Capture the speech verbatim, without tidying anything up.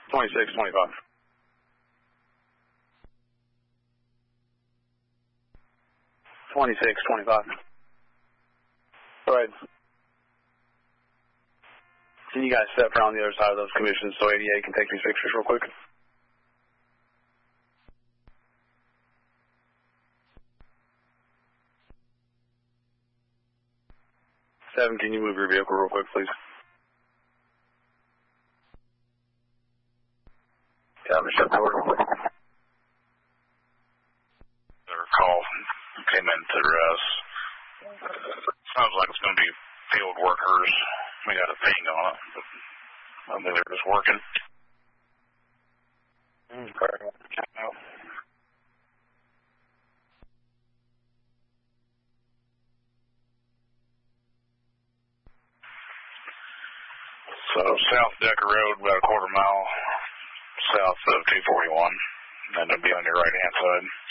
twenty-six twenty-five. twenty-six twenty-five. Go ahead. Can you guys step around the other side of those commissions so eighty-eight can take these pictures real quick? Seven, can you move your vehicle real quick, please? Yeah, I'm going to shut the door real quick. Their call came in to us. Sounds like it's going to be field workers. We got a ping on it, but I think they're just working. Okay. So South Decker Road, about a quarter mile south of two forty-one, and it'll be on your right-hand side.